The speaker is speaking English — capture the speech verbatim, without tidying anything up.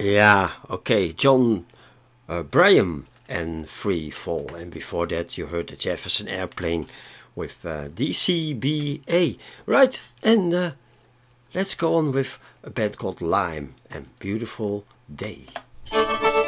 Yeah, okay. John uh, Braham and Free Fall. And before that you heard the Jefferson Airplane with uh, D C B A. Right, and uh, let's go on with a band called Lime and Beautiful Day.